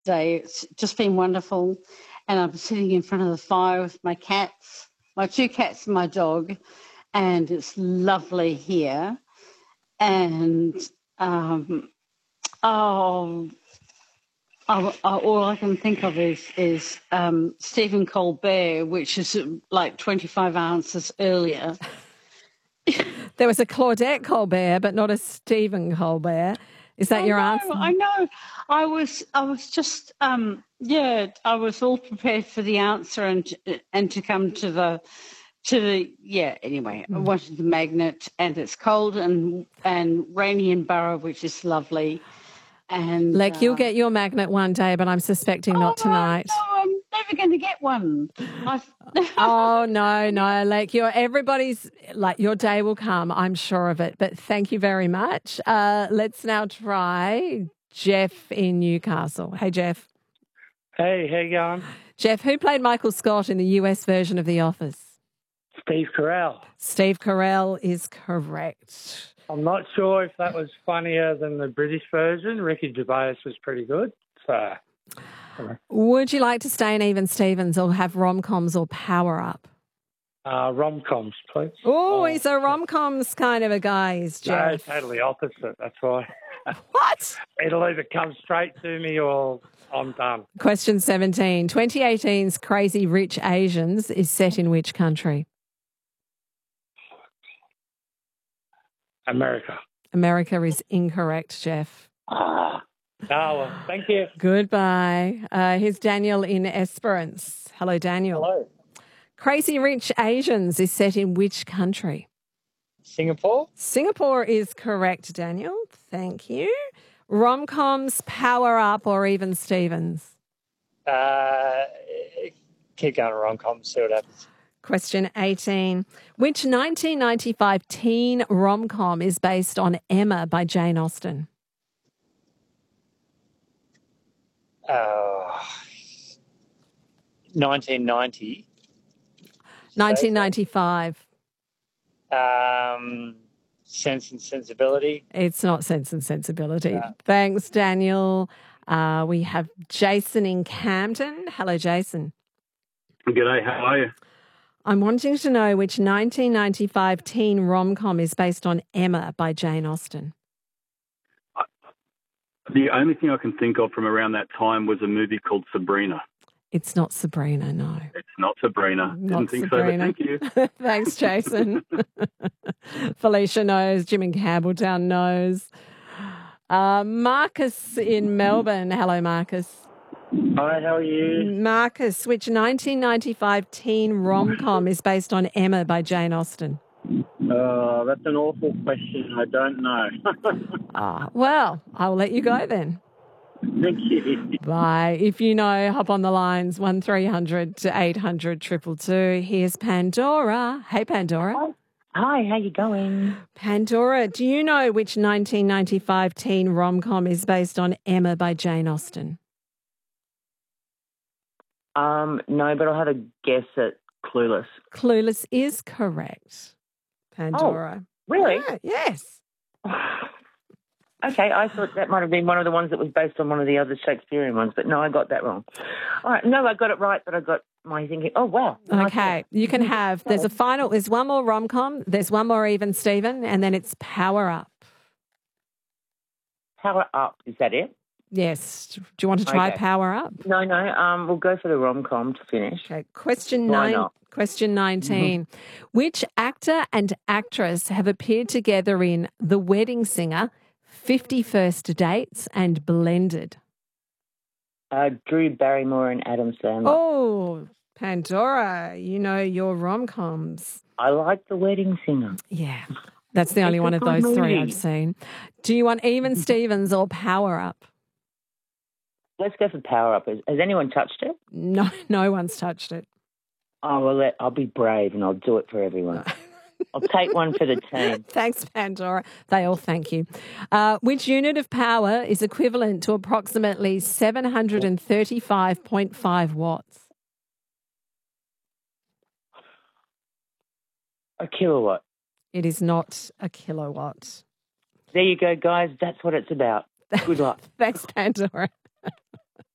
day. It's just been wonderful. And I'm sitting in front of the fire with my cats, my two cats and my dog, and it's lovely here. And oh, all I can think of is Stephen Colbert, which is like 25 ounces earlier. There was a Claudette Colbert, but not a Stephen Colbert. Is that your answer? I know. I was just I was all prepared for the answer and to come to the anyway. I wanted the magnet, and it's cold and rainy in Burra, which is lovely. And Like, you'll get your magnet one day, but I'm suspecting not tonight. No, I'm never going to get one. Oh, no. Like, your day will come, I'm sure of it. But thank you very much. Let's now try Jeff in Newcastle. Hey, Jeff. Hey, how you going? Jeff, who played Michael Scott in the US version of The Office? Steve Carell. Steve Carell is correct. I'm not sure if that was funnier than the British version. Ricky Gervais was pretty good. So, would you like to stay in Even Stevens or have rom-coms or Power Up? Rom-coms, please. Oh, he's a rom-coms kind of a guy, is Jeff. No, totally opposite. That's why. What? It'll either come straight to me or I'm done. Question 17. 2018's Crazy Rich Asians is set in which country? America. America is incorrect, Jeff. Well, thank you. Goodbye. Here's Daniel in Esperance. Hello, Daniel. Hello. Crazy Rich Asians is set in which country? Singapore. Singapore is correct, Daniel. Thank you. Rom-coms, Power Up, or Even Stevens? Keep going rom-coms, see what happens. Question 18. Which 1995 teen rom-com is based on Emma by Jane Austen? 1990. 1995. Sense and Sensibility. It's not Sense and Sensibility. Thanks, Daniel. We have Jason in Camden. Hello, Jason. G'day, how are you? I'm wanting to know which 1995 teen rom-com is based on Emma by Jane Austen. The only thing I can think of from around that time was a movie called Sabrina. It's not Sabrina, no. It's not Sabrina. Not Didn't think Sabrina. so, but thank you. Thanks, Jason. Felicia knows. Jim in Campbelltown knows. Marcus in Melbourne. Hello, Marcus. Hi, how are you? Marcus, which 1995 teen rom-com is based on Emma by Jane Austen? That's an awful question. I don't know. Well, I'll let you go then. Thank you. Bye. If you know, hop on the lines 1300 to 800 222. Here's Pandora. Hey, Pandora. Hi, how you going? Pandora, do you know which 1995 teen rom-com is based on Emma by Jane Austen? No, but I'll have a guess at Clueless. Clueless is correct, Pandora. Oh, really? Yeah, yes. Okay, I thought that might have been one of the ones that was based on one of the other Shakespearean ones, but no, I got that wrong. All right, no, I got it right, but I got my thinking, oh, wow. Okay, you can have, there's one more rom-com, there's one more Even Steven, and then it's Power Up. Power Up, is that it? Yes. Do you want to try Power Up? No, we'll go for the rom-com to finish. Okay, question 19. Mm-hmm. Which actor and actress have appeared together in The Wedding Singer, 50 First Dates, and Blended? Drew Barrymore and Adam Sandler. Oh, Pandora, you know your rom-coms. I like The Wedding Singer. Yeah, that's the only one of those three I've seen. Do you want Even Stevens or Power Up? Let's go for Power Up. Has anyone touched it? No, no one's touched it. Oh, well, I'll be brave and I'll do it for everyone. I'll take one for the team. Thanks, Pandora. They all thank you. Which unit of power is equivalent to approximately 735.5 watts? A kilowatt. It is not a kilowatt. There you go, guys. That's what it's about. Good luck. Thanks, Pandora.